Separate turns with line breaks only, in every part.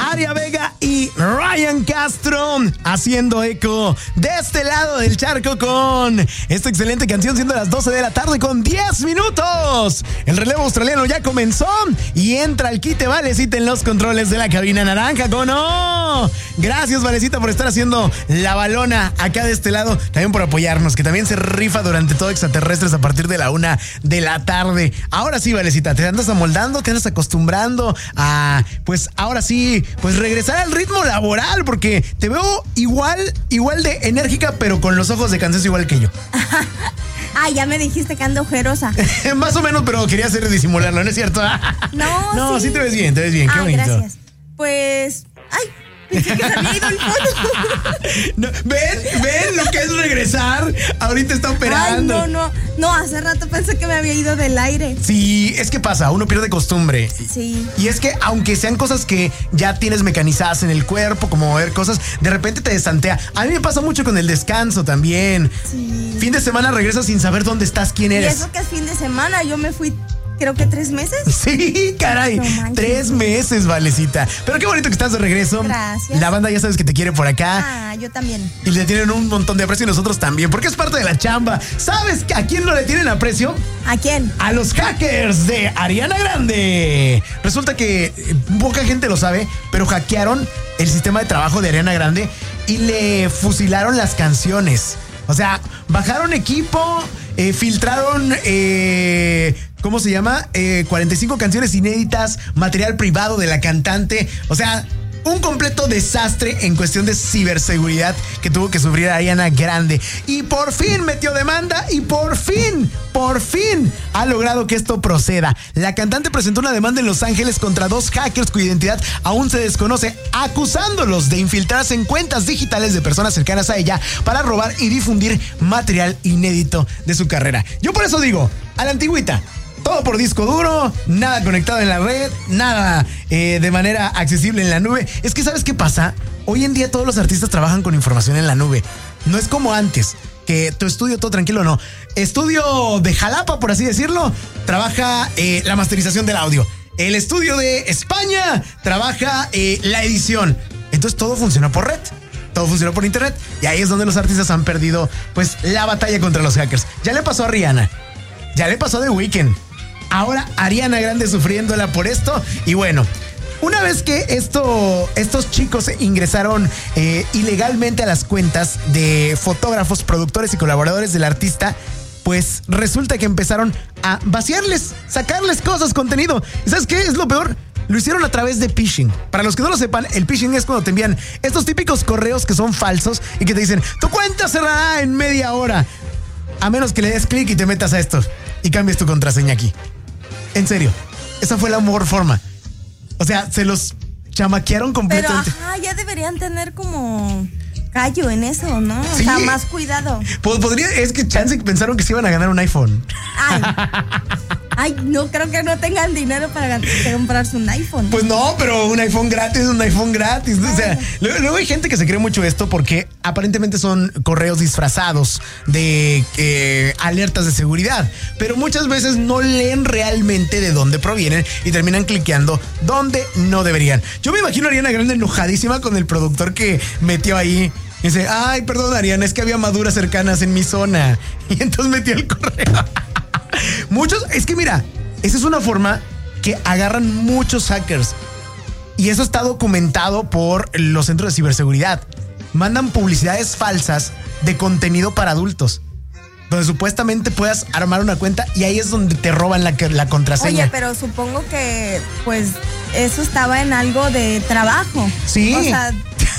Aria Vega y Ryan Castro haciendo eco de este lado del charco con esta excelente canción, siendo las 12 de la tarde con 10 minutos. El relevo australiano ya comenzó y entra el quite Valecita en los controles de la cabina naranja. ¿Cómo no? Gracias, Valecita, por estar haciendo la balona acá de este lado. También por apoyarnos, que también se rifa durante todo Extraterrestres a partir de la 1 de la tarde. Ahora sí, Valecita, te andas amoldando, te andas acostumbrando a, pues ahora sí, pues regresar al ritmo laboral, porque te veo igual de enérgica, pero con los ojos de cansancio igual que yo.
Ah, ya me dijiste que ando ojerosa.
Más o menos, pero quería hacer disimularlo, ¿no es cierto? No, sí te ves bien, qué bonito.
Gracias. Pues, pensé que se había ido el fondo.
No, ¿ven lo que es regresar? Ahorita está operando.
Ay, no, hace rato pensé que me había ido del aire.
Sí, es que pasa, uno pierde costumbre.
Sí.
Y es que aunque sean cosas que ya tienes mecanizadas en el cuerpo, como mover cosas, de repente te desantea. A mí me pasa mucho con el descanso también.
Sí.
Fin de semana regresas sin saber dónde estás, quién eres.
Y eso que es fin de semana, yo me fui, creo que 3 meses.
Sí, caray, 3 meses, Valecita. Pero qué bonito que estás de regreso.
Gracias.
La banda ya sabes que te quiere por acá.
Yo también.
Y le tienen un montón de aprecio, y nosotros también, porque es parte de la chamba. ¿Sabes a quién no le tienen aprecio?
¿A quién?
A los hackers de Ariana Grande. Resulta que poca gente lo sabe, pero hackearon el sistema de trabajo de Ariana Grande y le fusilaron las canciones. O sea, bajaron equipo, filtraron, ¿cómo se llama? 45 canciones inéditas, material privado de la cantante. O sea, un completo desastre en cuestión de ciberseguridad que tuvo que sufrir Ariana Grande. Y por fin metió demanda y por fin ha logrado que esto proceda. La cantante presentó una demanda en Los Ángeles contra 2 hackers cuya identidad aún se desconoce, acusándolos de infiltrarse en cuentas digitales de personas cercanas a ella para robar y difundir material inédito de su carrera. Yo por eso digo, a la antigüita. Todo por disco duro, nada conectado en la red, nada de manera accesible en la nube. Es que ¿sabes qué pasa? Hoy en día todos los artistas trabajan con información en la nube. No es como antes, que tu estudio todo tranquilo, no. Estudio de Jalapa, por así decirlo, trabaja la masterización del audio. El estudio de España trabaja la edición. Entonces todo funciona por red. Todo funciona por internet. Y ahí es donde los artistas han perdido, pues, la batalla contra los hackers. Ya le pasó a Rihanna. Ya le pasó a The Weeknd. Ahora Ariana Grande sufriéndola por esto. Y bueno, una vez que estos chicos ingresaron ilegalmente a las cuentas de fotógrafos, productores y colaboradores del artista, pues resulta que empezaron a vaciarles, sacarles cosas, contenido. ¿Y sabes qué es lo peor? Lo hicieron a través de phishing. Para los que no lo sepan, el phishing es cuando te envían estos típicos correos que son falsos y que te dicen, tu cuenta cerrará en media hora, a menos que le des clic y te metas a esto y cambies tu contraseña aquí. En serio, esa fue la mejor forma. O sea, se los chamaquearon completamente.
Pero ya deberían tener como callo en eso, ¿no?
Sí.
O sea, más cuidado.
Es que chance pensaron que se iban a ganar un iPhone.
Ay, no creo que no tengan dinero para comprarse un iPhone.
Pues no, pero un iPhone gratis. O sea, luego hay gente que se cree mucho esto porque aparentemente son correos disfrazados de alertas de seguridad, pero muchas veces no leen realmente de dónde provienen y terminan cliqueando donde no deberían. Yo me imagino a Ariana Grande enojadísima con el productor que metió ahí. Y dice, ay, perdón, Ariana, es que había maduras cercanas en mi zona. Y entonces metió el correo. Es que mira, esa es una forma que agarran muchos hackers. Y eso está documentado por los centros de ciberseguridad. Mandan publicidades falsas de contenido para adultos, donde supuestamente puedas armar una cuenta y ahí es donde te roban la contraseña.
Oye, pero supongo que pues eso estaba en algo de trabajo.
Sí.
O sea,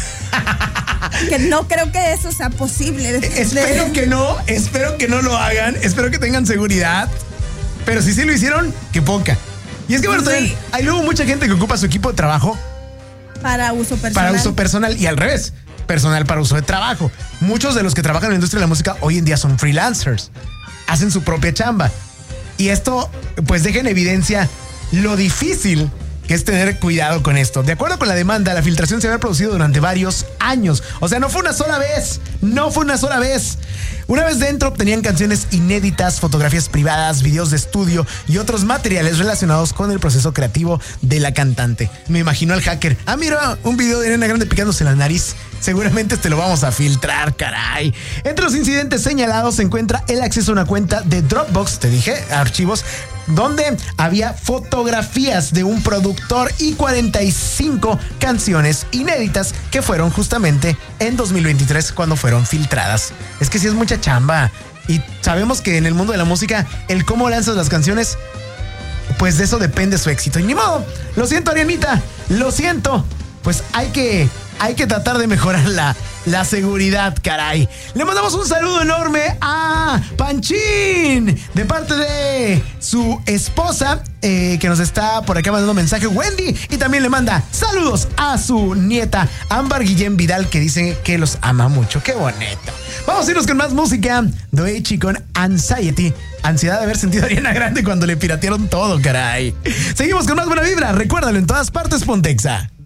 que no creo que eso sea posible.
Espero que no lo hagan, espero que tengan seguridad, pero si sí lo hicieron, qué poca. Y es que bueno, también hay luego mucha gente que ocupa su equipo de trabajo
para uso personal.
Para uso personal y al revés, personal para uso de trabajo. Muchos de los que trabajan en la industria de la música hoy en día son freelancers, hacen su propia chamba. Y esto pues deja en evidencia lo difícil que es tener cuidado con esto. De acuerdo con la demanda, la filtración se había producido durante varios años. O sea, no fue una sola vez. Una vez dentro obtenían canciones inéditas, fotografías privadas, videos de estudio y otros materiales relacionados con el proceso creativo de la cantante. Me imagino al hacker. Mira, un video de Ariana Grande picándose la nariz. Seguramente te lo vamos a filtrar, caray. Entre los incidentes señalados se encuentra el acceso a una cuenta de Dropbox, te dije, archivos, donde había fotografías de un productor y 45 canciones inéditas que fueron justamente en 2023 cuando fueron filtradas. Es que sí es mucha chamba. Y sabemos que en el mundo de la música, el cómo lanzas las canciones, pues de eso depende su éxito. Y ni modo, lo siento, Arianita, lo siento. Pues hay que tratar de mejorar la seguridad, caray. Le mandamos un saludo enorme a Panchín de parte de su esposa, que nos está por acá mandando mensaje, Wendy, y también le manda saludos a su nieta Ámbar Guillén Vidal, que dice que los ama mucho. ¡Qué bonito! Vamos a irnos con más música. Doechi con Anxiety. Ansiedad de haber sentido a Ariana Grande cuando le piratearon todo, caray. Seguimos con más buena vibra. Recuérdalo, en todas partes, Pontexa.